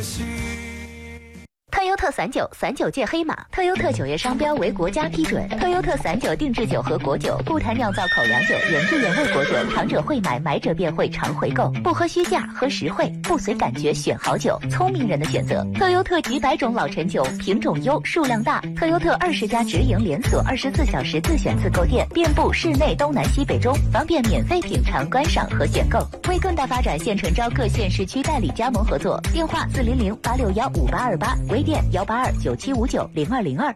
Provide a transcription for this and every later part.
特优特散酒，散酒界黑马。特优特酒业商标为国家批准。特优特散酒定制酒和果酒，不谈酿造口粮酒，原汁原味果酒，尝者会买，买者便会常回购。不喝虚价，喝实惠，不随感觉选好酒，聪明人的选择。特优特几百种老陈酒，品种优，数量大。特优特20家直营连锁，24小时自选自购店，遍布市内东南西北中，方便免费品尝、观赏和选购。为更大发展，现诚招各县市区代理加盟合作，电话400-861-5828，微店182-9759-0202。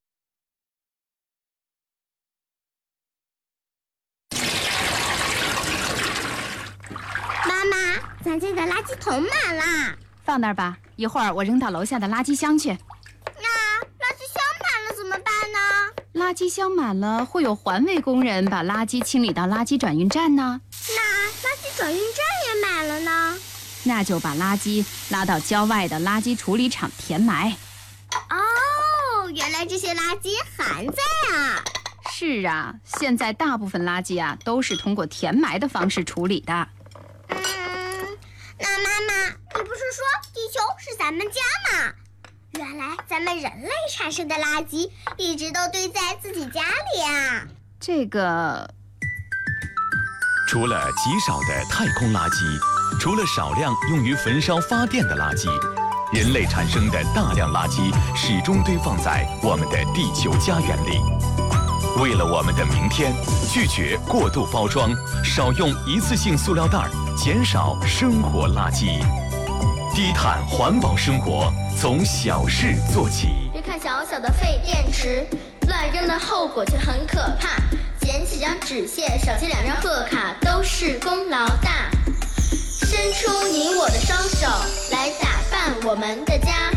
妈妈，咱家的垃圾桶满了， 放那儿吧，一会儿我扔到楼下的垃圾箱去。 垃圾箱满了怎么办呢？ 垃圾箱满了，会有环卫工人把垃圾清理到垃圾转运站呢。 那垃圾转运站也满了呢？ 那就把垃圾拉到郊外的垃圾处理厂填埋。 哦，原来这些垃圾还在啊！ 是啊，现在大部分垃圾啊都是通过填埋的方式处理的。 那妈妈，你不是说地球是咱们家吗？原来咱们人类产生的垃圾一直都堆在自己家里啊！ 这个， 除了极少的太空垃圾，除了少量用于焚烧发电的垃圾，人类产生的大量垃圾始终堆放在我们的地球家园里。为了我们的明天，拒绝过度包装，少用一次性塑料袋，减少生活垃圾。低碳环保生活，从小事做起。 别看小小的废电池，乱扔的后果却很可怕。捡起张纸屑，少写2张贺卡，都是功劳大。伸出你我的双手，来打扮我们的家。